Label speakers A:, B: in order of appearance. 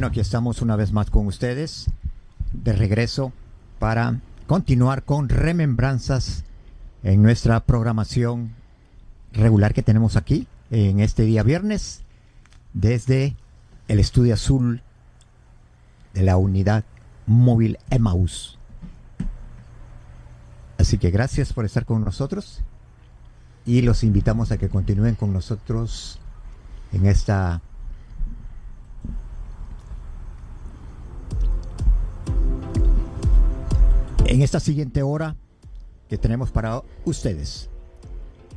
A: Bueno, aquí estamos una vez más con ustedes, de regreso para continuar con remembranzas en nuestra programación regular que tenemos aquí en este día viernes desde el estudio azul de la unidad móvil Emmaus. Así que gracias por estar con nosotros y los invitamos a que continúen con nosotros en esta siguiente hora que tenemos para ustedes.